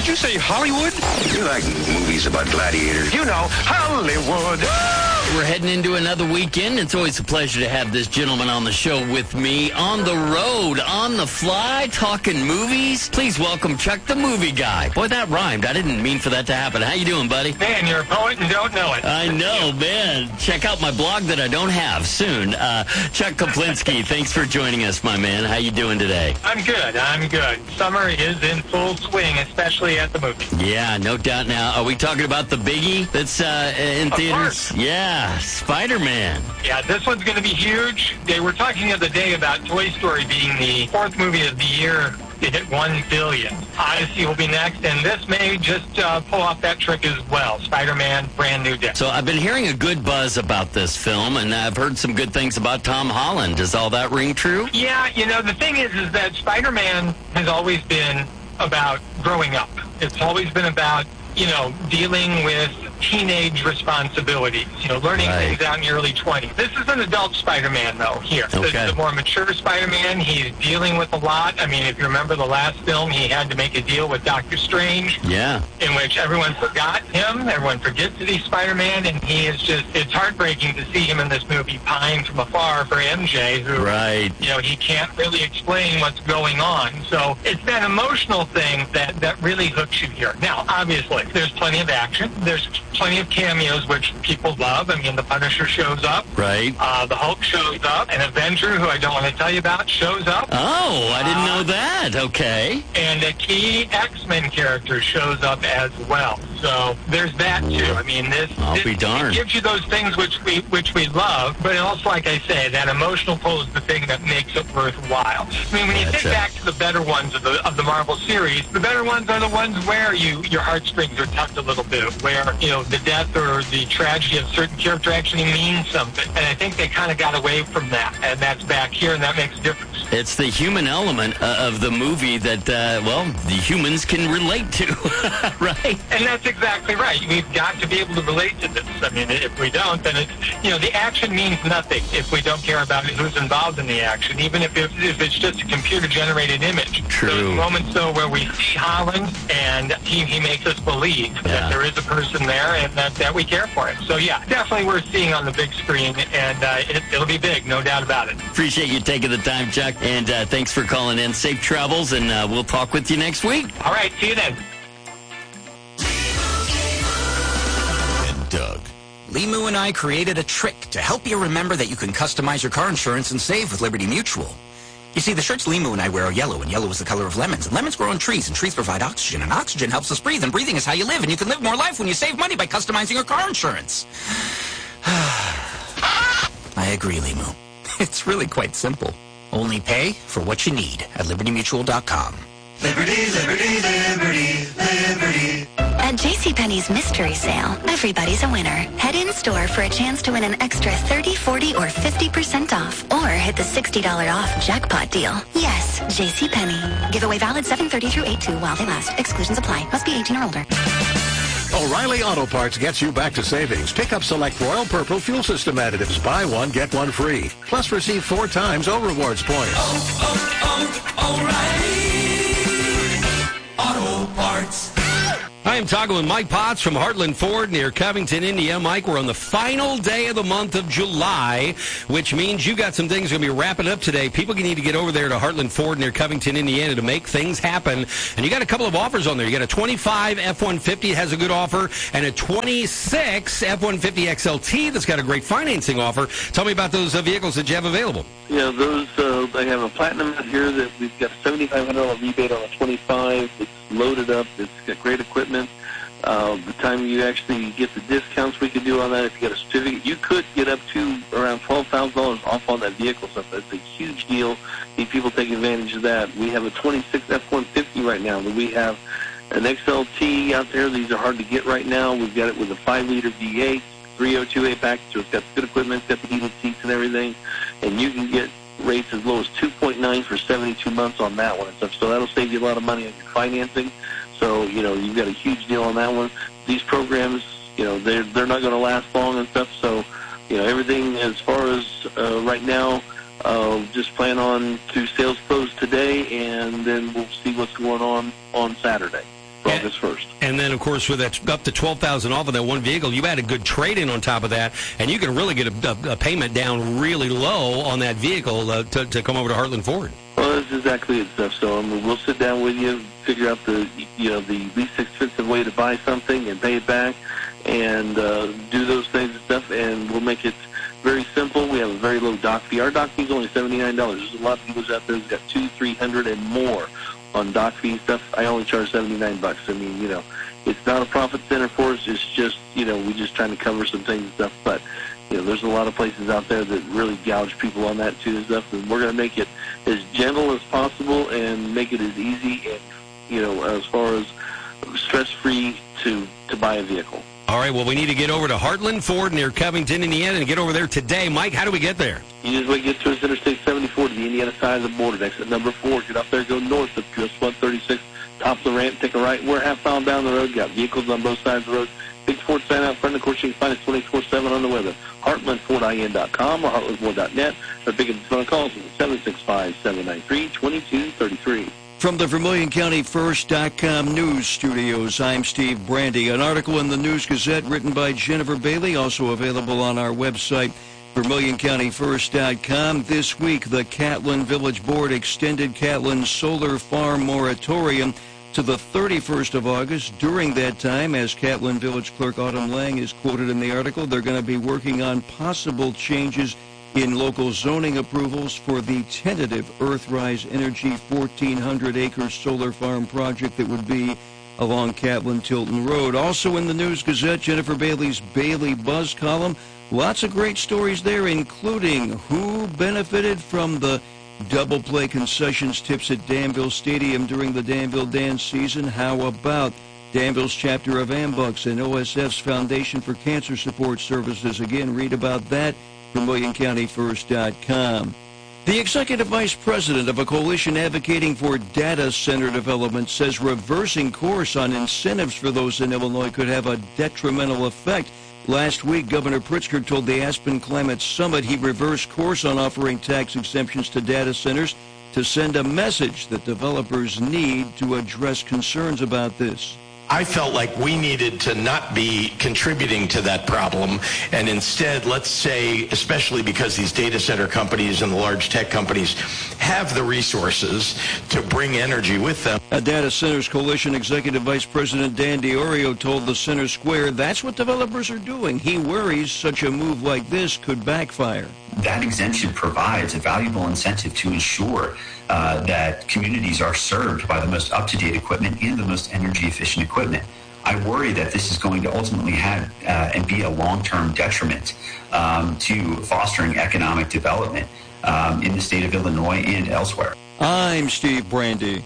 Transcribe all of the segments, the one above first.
Did you say Hollywood? You like movies about gladiators? You know, Hollywood. We're heading into another weekend. It's always a pleasure to have this gentleman on the show with me. On the road, on the fly, talking movies. Please welcome Chuck the Movie Guy. Boy, that rhymed. I didn't mean for that to happen. How you doing, buddy? Man, you're a poet and don't know it. I know, man. Check out my blog that I don't have soon. Chuck Koplinski, thanks for joining us, my man. How you doing today? I'm good. Summer is in full swing, especially at the movies. Yeah, no doubt. Now, are we talking about the biggie that's in theaters? Course. Yeah, Spider-Man. Yeah, this one's going to be huge. They were talking the other day about Toy Story being the fourth movie of the year to hit 1 billion. Odyssey will be next, and this may just pull off that trick as well. Spider-Man, brand new day. So I've been hearing a good buzz about this film, and I've heard some good things about Tom Holland. Does all that ring true? Yeah, the thing is that Spider-Man has always been about growing up. It's always been about, dealing with teenage responsibilities, learning things out in your early 20s. This is an adult Spider-Man, though, here. Okay. This is a more mature Spider-Man. He's dealing with a lot. I mean, if you remember the last film, he had to make a deal with Doctor Strange. Yeah. In which everyone forgot him. Everyone forgets that he's Spider-Man, and he is it's heartbreaking to see him in this movie pine from afar for MJ, who, he can't really explain what's going on. So it's that emotional thing that really hooks you here. Now, obviously, there's plenty of action. There's plenty of cameos, which people love. I mean, the Punisher shows up. Right. The Hulk shows up. An Avenger, who I don't want to tell you about, shows up. Oh, I didn't know that. Okay. And a key X-Men character shows up as well. So there's that, too. I mean, I'll be darned. It gives you those things which we love, but also, like I say, that emotional pull is the thing that makes it worthwhile. I mean, when you think back to the better ones of the Marvel series, the better ones are the ones where your heartstrings are tucked a little bit, where, the death or the tragedy of a certain character actually means something. And I think they kind of got away from that, and that's back here, and that makes a difference. It's the human element of the movie that, the humans can relate to, right? And that's exactly right. We've got to be able to relate to this. I mean, if we don't, then the action means nothing if we don't care about who's involved in the action, even if it's just a computer-generated image. True. Those moments, though, where we see Holland and he makes us believe that there is a person there and that we care for him. So, yeah, definitely worth seeing on the big screen, and it'll be big, no doubt about it. Appreciate you taking the time, Chuck, and thanks for calling in. Safe travels, and we'll talk with you next week. All right, see you then. And Doug. Limu and I created a trick to help you remember that you can customize your car insurance and save with Liberty Mutual. You see, the shirts Limu and I wear are yellow, and yellow is the color of lemons. And lemons grow on trees, and trees provide oxygen, and oxygen helps us breathe, and breathing is how you live. And you can live more life when you save money by customizing your car insurance. I agree, Limu. It's really quite simple. Only pay for what you need at LibertyMutual.com. Liberty, liberty, liberty, liberty. At JCPenney's Mystery Sale, everybody's a winner. Head in-store for a chance to win an extra 30, 40, or 50% off. Or hit the $60 off jackpot deal. Yes, JCPenney. Giveaway valid 7/30 through 8/2 while they last. Exclusions apply. Must be 18 or older. O'Reilly Auto Parts gets you back to savings. Pick up select Royal Purple fuel system additives. Buy one, get one free. Plus receive 4 times O Rewards points. O'Reilly Auto Parts. I am talking with Mike Potts from Heartland Ford near Covington, India. Mike, we're on the final day of the month of July, which means you got some things going to be wrapping up today. People need to get over there to Heartland Ford near Covington, Indiana to make things happen. And you got a couple of offers on there. You got a 25 F-150 has a good offer, and a 26 F-150 XLT that's got a great financing offer. Tell me about those vehicles that you have available. Yeah, those, I have a Platinum out here that we've got a $7,500 rebate on a 25. It's loaded up. It's got great equipment. The time you actually get the discounts we can do on that, if you get a certificate, you could get up to around $12,000 off on that vehicle. So that's a huge deal. Need people take advantage of that. We have a 26 F-150 right now. We have an XLT out there. These are hard to get right now. We've got it with a 5-liter V8, 302A package. So it's got good equipment. It's got the heated seats and everything. And you can get rates as low as 2.9 for 72 months on that one and stuff. So that'll save you a lot of money on your financing. So, you've got a huge deal on that one. These programs, they're not going to last long and stuff. So, everything as far as right now, just plan on to sales close today, and then we'll see what's going on Saturday. For all August 1st. And then, of course, with that up to $12,000 off of that one vehicle, you add a good trade-in on top of that, and you can really get a payment down really low on that vehicle to come over to Heartland Ford. Well, that's exactly it, stuff. So we'll sit down with you, figure out the least expensive way to buy something and pay it back, and do those things and stuff, and we'll make it very simple. We have a very low doc fee. Our doc fee is only $79. There's a lot of people out there who've got $200, $300, and more on doc fee stuff. I only charge $79. I mean, it's not a profit center for us. It's just, we're just trying to cover some things and stuff. But, there's a lot of places out there that really gouge people on that too and stuff. And we're going to make it as gentle as possible and make it as easy and, as far as stress-free to buy a vehicle. All right, well, we need to get over to Heartland Ford near Covington, Indiana, and get over there today. Mike, how do we get there? You just wait, get to us Interstate 74 to the Indiana side of the border. Exit number 4. Get up there, go north of US 136, top of the ramp, take a right. We're half mile down the road. Got vehicles on both sides of the road. Big Ford sign out front. Of course, you can find us 24/7 on the web at heartlandfordin.com or heartlandford.net. Our biggest phone calls is 765-793-2233. From the VermilionCountyFirst.com news studios, I'm Steve Brandy. An article in the News Gazette written by Jennifer Bailey, also available on our website, VermilionCountyFirst.com. This week, the Catlin Village Board extended Catlin's solar farm moratorium to the 31st of August. During that time, as Catlin Village Clerk Autumn Lang is quoted in the article, they're going to be working on possible changes in local zoning approvals for the tentative Earthrise Energy 1,400-acre solar farm project that would be along Catlin-Tilton Road. Also in the News Gazette, Jennifer Bailey's Bailey Buzz column. Lots of great stories there, including who benefited from the double play concessions tips at Danville Stadium during the Danville dance season. How about Danville's chapter of Ambucks and OSF's Foundation for Cancer Support Services? Again, read about that from VermilionCountyFirst.com. The executive vice president of a coalition advocating for data center development says reversing course on incentives for those in Illinois could have a detrimental effect. Last week, Governor Pritzker told the Aspen Climate Summit he reversed course on offering tax exemptions to data centers to send a message that developers need to address concerns about this. I felt like we needed to not be contributing to that problem, and instead, let's say, especially because these data center companies and the large tech companies have the resources to bring energy with them. A Data Centers Coalition Executive Vice President Dan DiOrio told the Center Square that's what developers are doing. He worries such a move like this could backfire. That exemption provides a valuable incentive to ensure that communities are served by the most up-to-date equipment and the most energy-efficient equipment. I worry that this is going to ultimately have and be a long-term detriment to fostering economic development in the state of Illinois and elsewhere. I'm Steve Brandy.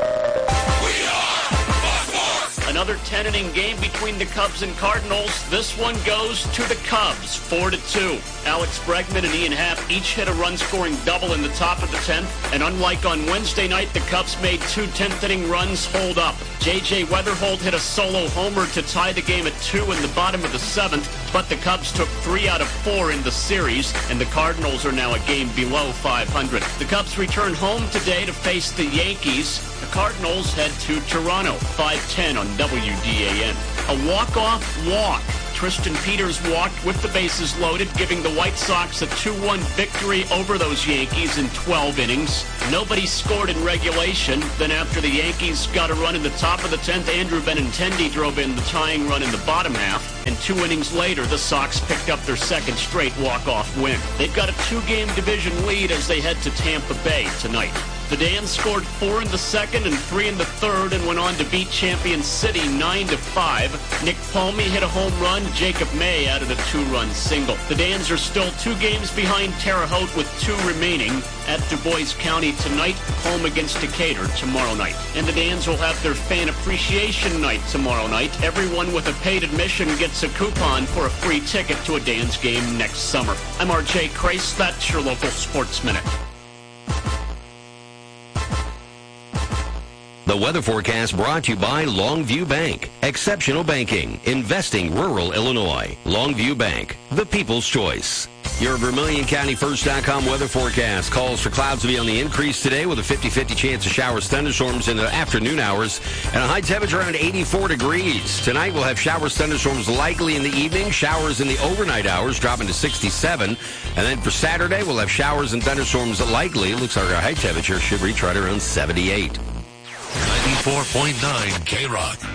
Another 10-inning game between the Cubs and Cardinals. This one goes to the Cubs, 4-2. Alex Bregman and Ian Happ each hit a run-scoring double in the top of the 10th. And unlike on Wednesday night, the Cubs made 2 10th-inning runs hold up. J.J. Weatherholt hit a solo homer to tie the game at 2 in the bottom of the 7th. But the Cubs took 3 out of 4 in the series, and the Cardinals are now a game below 500. The Cubs return home today to face the Yankees. The Cardinals head to Toronto, 5:10 on WDAN. A walk-off walk. Tristan Peters walked with the bases loaded, giving the White Sox a 2-1 victory over those Yankees in 12 innings. Nobody scored in regulation. Then after the Yankees got a run in the top of the 10th, Andrew Benintendi drove in the tying run in the bottom half. And 2 innings later, the Sox picked up their second straight walk-off win. They've got a 2-game division lead as they head to Tampa Bay tonight. The Dans scored 4 in the second and 3 in the third and went on to beat Champion City 9-5. Nick Palmy hit a home run. Jacob May added a 2-run single. The Dans are still 2 games behind Terre Haute with 2 remaining at Du Bois County tonight, home against Decatur tomorrow night. And the Dans will have their fan appreciation night tomorrow night. Everyone with a paid admission gets a coupon for a free ticket to a Dans game next summer. I'm RJ Crace. That's your local Sports Minute. The weather forecast brought to you by Longview Bank. Exceptional banking. Investing rural Illinois. Longview Bank. The people's choice. Your Vermilion County First.com weather forecast calls for clouds to be on the increase today with a 50-50 chance of showers, thunderstorms in the afternoon hours, and a high temperature around 84 degrees. Tonight we'll have showers, thunderstorms likely in the evening, showers in the overnight hours dropping to 67. And then for Saturday, we'll have showers and thunderstorms likely. It looks like our high temperature should reach right around 78. 94.9 K-Rock.